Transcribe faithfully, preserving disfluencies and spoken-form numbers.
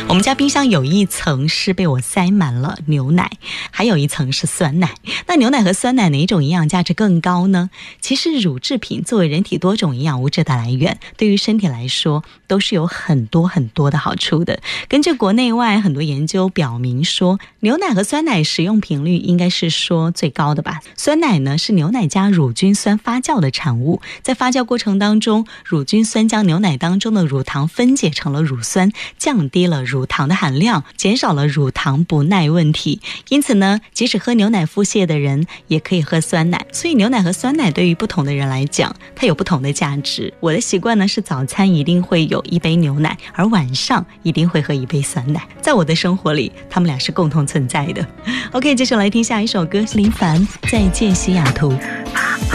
我们家冰箱有一层是被我塞满了牛奶，还有一层是酸奶。那牛奶和酸奶哪一种营养价值更高呢？其实乳制品作为人体多种营养物质的来源，对于身体来说都是有很多很多的好处的。根据国内外很多研究表明说，牛奶和酸奶使用频率应该是说最高的吧。酸奶呢是牛奶加乳菌酸发酵的产物，在发酵过程当中，乳菌酸将牛奶当中的乳糖分解成了乳酸，降低了乳糖的含量，减少了乳糖不耐问题。因此呢，即使喝牛奶腹泻的人也可以喝酸奶。所以牛奶和酸奶对于不同的人来讲，它有不同的价值。我的习惯呢是早餐一定会有一杯牛奶，而晚上一定会喝一杯酸奶。在我的生活里，他们俩是共同存在的。OK， 接下来听下一首歌，林凡《再见西雅图》。